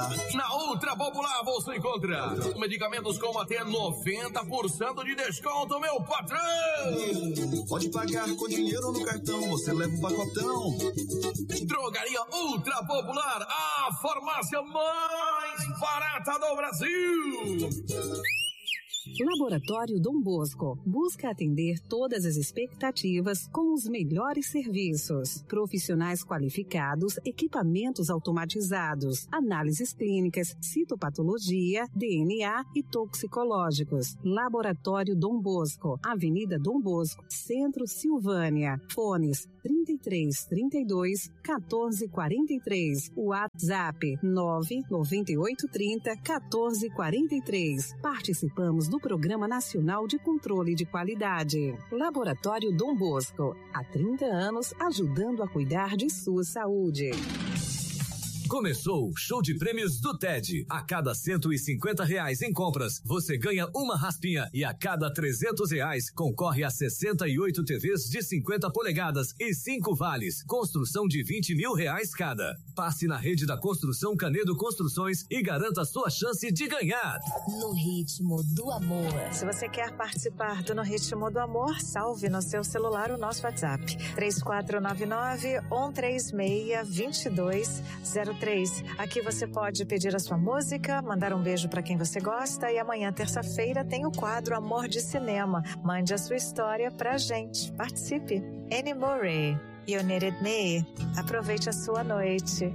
Na Ultra Popular você encontra medicamentos com até 90% de desconto, meu patrão! Pode pagar com dinheiro ou no cartão, você leva um pacotão. Drogaria Ultra Popular, a farmácia mais barata do Brasil! Laboratório Dom Bosco busca atender todas as expectativas com os melhores serviços, profissionais qualificados, equipamentos automatizados, análises clínicas, citopatologia, DNA e toxicológicos. Laboratório Dom Bosco, Avenida Dom Bosco, Centro, Silvânia. Fones 3332 1443. WhatsApp 99830 1443. Participamos do Programa Nacional de Controle de Qualidade. Laboratório Dom Bosco, há 30 anos ajudando a cuidar de sua saúde. Começou o show de prêmios do TED. A cada R$150 em compras, você ganha uma raspinha e a cada R$300 concorre a 68 TVs de 50 polegadas e 5 vales. Construção de R$20 mil cada. Passe na rede da Construção Canedo Construções e garanta sua chance de ganhar. No Ritmo do Amor. Se você quer participar do No Ritmo do Amor, salve no seu celular o nosso WhatsApp. 3499-136-2203. Aqui você pode pedir a sua música, mandar um beijo para quem você gosta e amanhã, terça-feira, tem o quadro Amor de Cinema. Mande a sua história pra gente. Participe. Annie Murray, You Needed Me. Aproveite a sua noite.